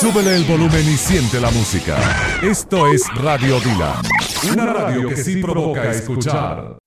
Súbele el volumen y siente la música. Esto es Radio Dylan, una radio que sí provoca escuchar.